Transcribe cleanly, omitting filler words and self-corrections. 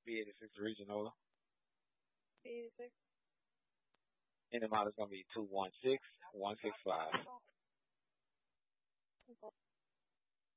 B86 Regional. B86. And the amount is going to be 216165.